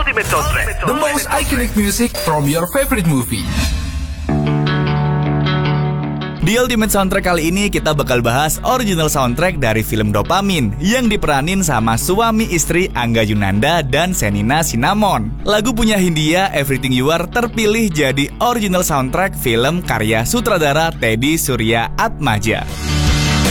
Ultimate Soundtrack, the most iconic music from your favorite movie. Di Ultimate Soundtrack kali ini kita bakal bahas original soundtrack dari film Dopamin yang diperanin sama suami istri Angga Yunanda dan Shenina Cinnamon. Lagu punya Hindia, Everything You Are, terpilih jadi original soundtrack film karya sutradara Teddy Surya Atmaja.